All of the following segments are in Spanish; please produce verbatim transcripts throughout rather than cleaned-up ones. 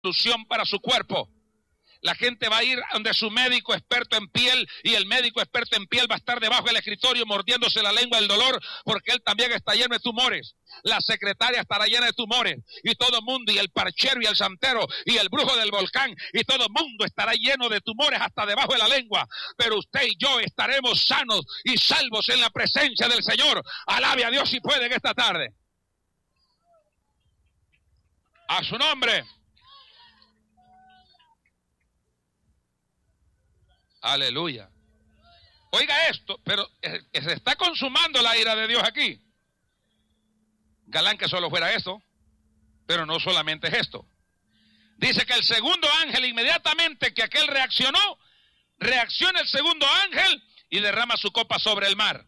solución para su cuerpo. La gente va a ir donde su médico experto en piel, y el médico experto en piel va a estar debajo del escritorio mordiéndose la lengua del dolor, porque él también está lleno de tumores. La secretaria estará llena de tumores, y todo el mundo, y el parchero, y el santero, y el brujo del volcán, y todo el mundo estará lleno de tumores hasta debajo de la lengua. Pero usted y yo estaremos sanos y salvos en la presencia del Señor. Alabe a Dios si puede en esta tarde. A su nombre. Aleluya. Oiga esto, pero se está consumando la ira de Dios aquí. Galán que solo fuera esto, pero no solamente es esto. Dice que el segundo ángel, inmediatamente que aquel reaccionó, reacciona el segundo ángel y derrama su copa sobre el mar.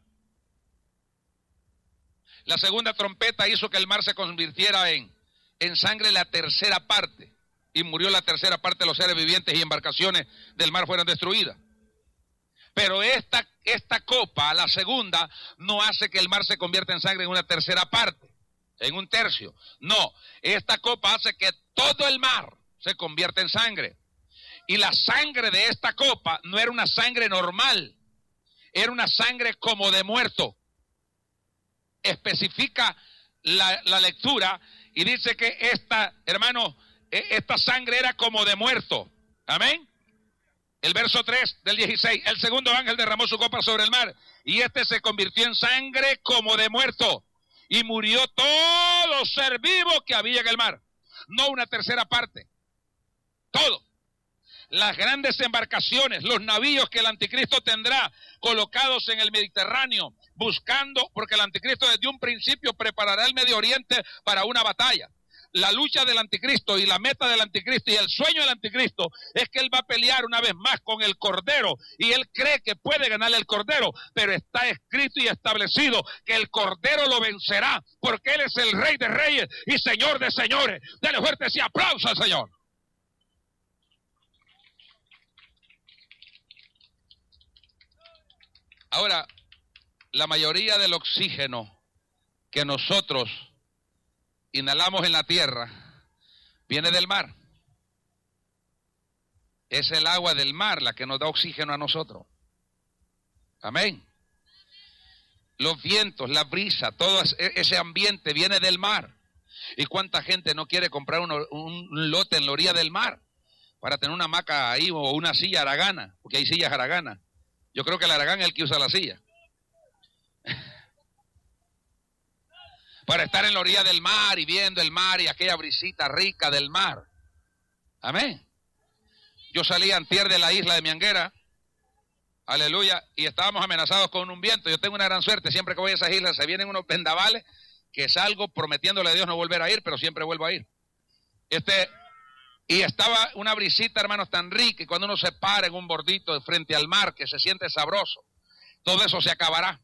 La segunda trompeta hizo que el mar se convirtiera en, en sangre la tercera parte, y murió la tercera parte de los seres vivientes y embarcaciones del mar fueron destruidas. Pero esta, esta copa, la segunda, no hace que el mar se convierta en sangre en una tercera parte, en un tercio. No, esta copa hace que todo el mar se convierta en sangre. Y la sangre de esta copa no era una sangre normal, era una sangre como de muerto. Especifica la, la lectura y dice que esta, hermano, esta sangre era como de muerto. Amén. El verso tres del dieciséis, el segundo ángel derramó su copa sobre el mar, y este se convirtió en sangre como de muerto, y murió todo ser vivo que había en el mar. No una tercera parte, todo. Las grandes embarcaciones, los navíos que el anticristo tendrá colocados en el Mediterráneo, buscando, porque el anticristo desde un principio preparará el Medio Oriente para una batalla. La lucha del anticristo y la meta del anticristo y el sueño del anticristo es que él va a pelear una vez más con el cordero, y él cree que puede ganarle el cordero, pero está escrito y establecido que el cordero lo vencerá, porque él es el rey de reyes y señor de señores. Dale fuerte ese aplauso al Señor. Ahora, la mayoría del oxígeno que nosotros inhalamos en la tierra viene del mar. Es el agua del mar la que nos da oxígeno a nosotros. Amén. Los vientos, la brisa, todo ese ambiente viene del mar. ¿Y cuánta gente no quiere comprar un, un lote en la orilla del mar para tener una hamaca ahí o una silla haragana? Porque hay sillas haraganas. Yo creo que el haragán es el que usa la silla. Para estar en la orilla del mar y viendo el mar y aquella brisita rica del mar. Amén. Yo salí antier de la isla de Mianguera, aleluya, y estábamos amenazados con un viento. Yo tengo una gran suerte, siempre que voy a esas islas se vienen unos vendavales que salgo prometiéndole a Dios no volver a ir, pero siempre vuelvo a ir. Este, y estaba una brisita, hermanos, tan rica, y cuando uno se para en un bordito de frente al mar, que se siente sabroso, todo eso se acabará.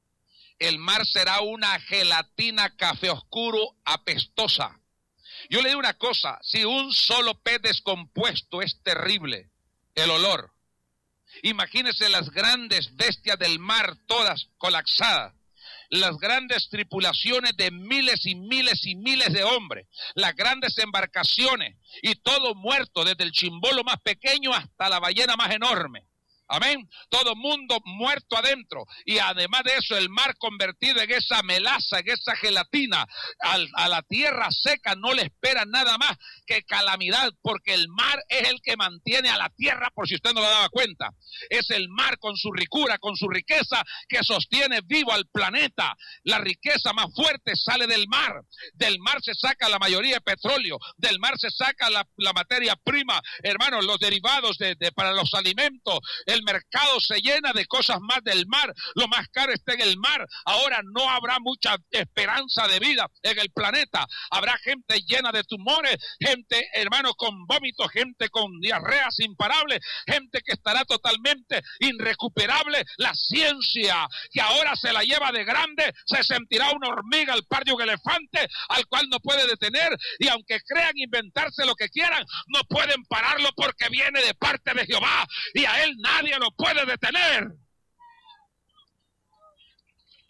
El mar será una gelatina café oscuro apestosa. Yo le digo una cosa, si un solo pez descompuesto es terrible, el olor. Imagínense las grandes bestias del mar todas colapsadas, las grandes tripulaciones de miles y miles y miles de hombres, las grandes embarcaciones y todo muerto, desde el chimbolo más pequeño hasta la ballena más enorme. Amén. Todo mundo muerto adentro. Y además de eso, el mar convertido en esa melaza, en esa gelatina. Al, a la tierra seca no le espera nada más que calamidad, porque el mar es el que mantiene a la tierra, por si usted no lo daba cuenta. Es el mar con su ricura, con su riqueza, que sostiene vivo al planeta. La riqueza más fuerte sale del mar. Del mar se saca la mayoría de petróleo. Del mar se saca la, la materia prima, hermanos, los derivados de, de, para los alimentos. El mercado se llena de cosas más del mar. Lo más caro está en el mar. Ahora no habrá mucha esperanza de vida en el planeta. Habrá gente llena de tumores, gente, hermano, con vómitos, gente con diarreas imparables, gente que estará totalmente irrecuperable. La ciencia, que ahora se la lleva de grande, se sentirá una hormiga al par de un elefante al cual no puede detener, y aunque crean inventarse lo que quieran, no pueden pararlo, porque viene de parte de Jehová y a él nadie Nadie lo puede detener.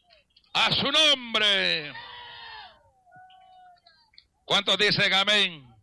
A su nombre. ¿Cuántos dicen amén?